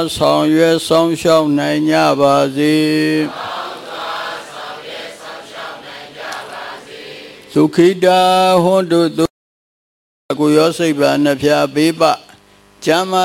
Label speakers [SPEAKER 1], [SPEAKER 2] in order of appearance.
[SPEAKER 1] ဆောင်ရွက်ဆောင်ရှောက်နိုင်ကြပါစေသုခိတာဟွန်တုကိုရောစိတ်ပါနှဖျားပေးပကျမ်း